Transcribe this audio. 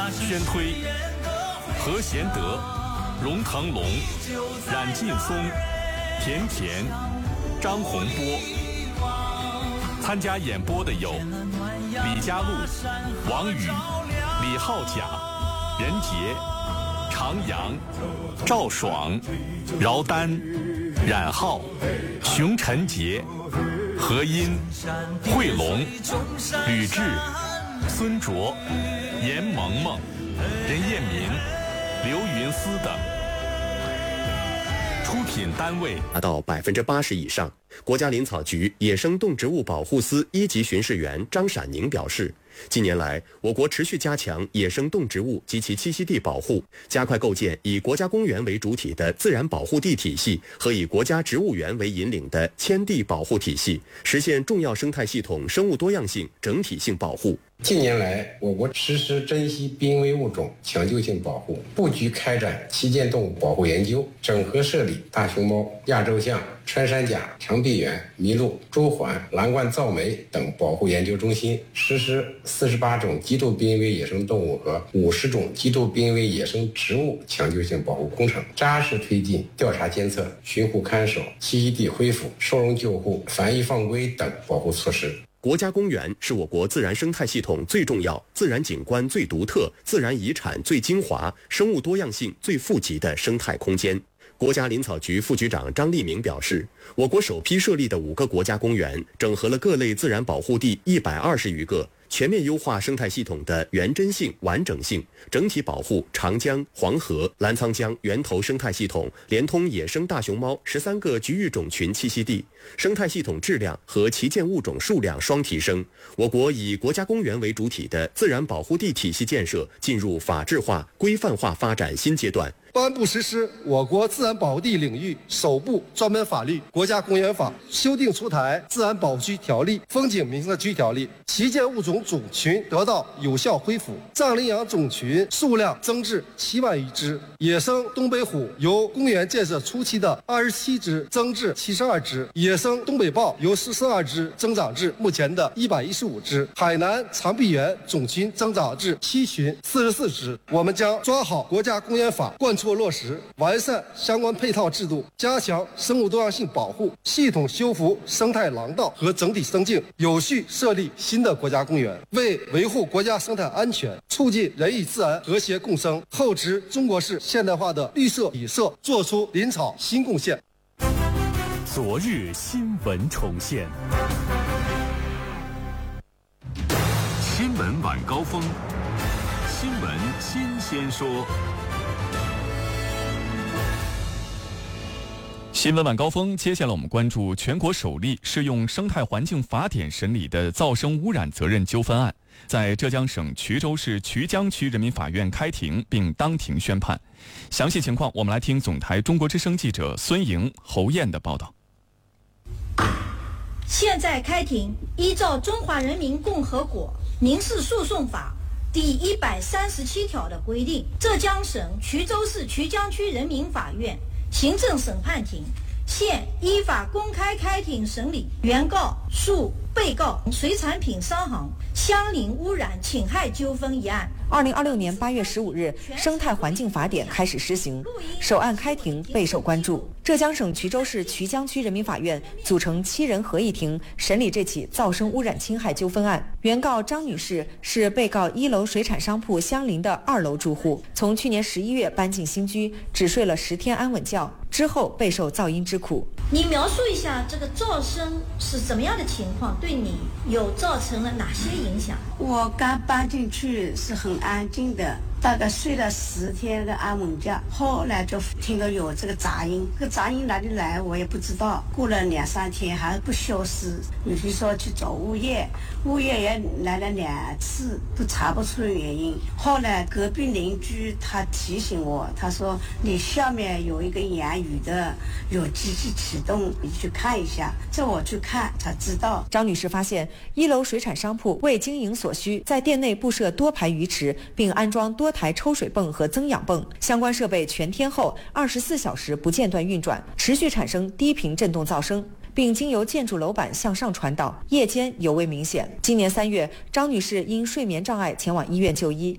宣推、何贤德、荣腾龙、冉劲松、田田、张洪波。参加演播的有李佳璐、王宇、李浩甲、任杰、常阳、赵爽、饶丹、冉浩、熊晨杰、何音、慧龙、吕志、孙卓、严萌萌、任彦民、刘云思等。出品单位达到80%以上。国家林草局野生动植物保护司1级巡视员张闪宁表示，近年来，我国持续加强野生动植物及其栖息地保护，加快构建以国家公园为主体的自然保护地体系和以国家植物园为引领的迁地保护体系，实现重要生态系统生物多样性整体性保护。 近年来，我国实施珍稀濒危物种抢救性保护，布局开展旗舰动物保护研究，整合设立大熊猫、亚洲象、穿山甲、长臂猿、麋鹿、朱鹮、蓝冠噪眉等保护研究中心，实施48种极度濒危野生动物和50种极度濒危野生植物抢救性保护工程，扎实推进调查监测、巡护看守、栖息地恢复、收容救护、繁育放归等保护措施。 国家公园是我国自然生态系统最重要、自然景观最独特、自然遗产最精华、生物多样性最富集的生态空间。国家林草局副局长张立明表示，我国首批设立的5个国家公园，整合了各类自然保护地120余个，全面优化生态系统的原真性、完整性，整体保护长江、黄河、澜沧江源头生态系统，连通野生大熊猫13个局域种群栖息地，生态系统质量和旗舰物种数量双提升。我国以国家公园为主体的自然保护地体系建设进入法治化、规范化发展新阶段。 颁布实施我国自然保护地领域首部专门法律《国家公园法》，修订出台《自然保护区条例》《风景名胜区条例》，旗舰物种种群得到有效恢复，藏羚羊种群数量增至7万余只，野生东北虎由公园建设初期的27只增至72只，野生东北豹由42只增长至目前的115只，海南长臂猿种群增长至7群44只。我们将抓好国家公园法贯彻落实，完善相关配套制度，加强生物多样性保护，系统修复生态廊道和整体生境，有序设立新的国家公园，为维护国家生态安全、促进人与自然和谐共生，厚植中国式现代化的绿色底色，做出林草新贡献。 昨日新闻重现，新闻晚高峰，新闻新鲜说。新闻晚高峰，接下来我们关注全国首例适用生态环境法典审理的噪声污染责任纠纷案，在浙江省衢州市衢江区人民法院开庭并当庭宣判。详细情况，我们来听总台中国之声记者孙莹、侯燕的报道。 现在开庭，依照《中华人民共和国民事诉讼法》第137条的规定，浙江省衢州市衢江区人民法院行政审判庭现依法公开开庭审理原告诉被告水产品商行相邻污染侵害纠纷一案。 2026年8月15日，生态环境法典开始施行，首案开庭备受关注。浙江省衢州市衢江区人民法院组成7人合议庭审理这起噪声污染侵害纠纷案。原告张女士是被告1楼水产商铺相邻的2楼住户，从去年11月搬进新居，只睡了10天安稳觉，之后备受噪音之苦。 你描述一下这个噪声是怎么样的情况，对你有造成了哪些影响？ 我刚搬进去是很安静的，大概睡了10天的安稳觉，后来就听到有这个杂音，这个杂音哪里来我也不知道。过了2-3天还不消失，女婿说去找物业，物业也来了2次，都查不出原因。后来隔壁邻居他提醒我，他说你下面有一个言语的有机器启动，你去看一下。这我去看才知道。 张女士发现1楼水产商铺为经营所需，在店内布设多排鱼池，并安装多台抽水泵和增氧泵，相关设备全天候24小时不间断运转，持续产生低频振动噪声，并经由建筑楼板向上传导，夜间尤为明显。今年3月，张女士因睡眠障碍前往医院就医，